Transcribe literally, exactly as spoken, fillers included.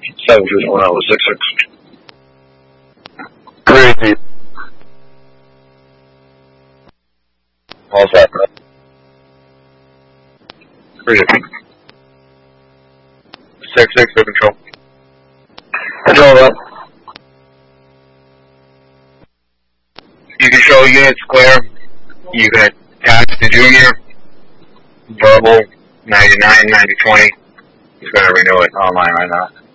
seven two one oh six six. Crazy. All set. Three Six six for control. Control up. You control units clear. You can attach the junior. Verbal ninety-nine ninety twenty. He's going to renew it online right now.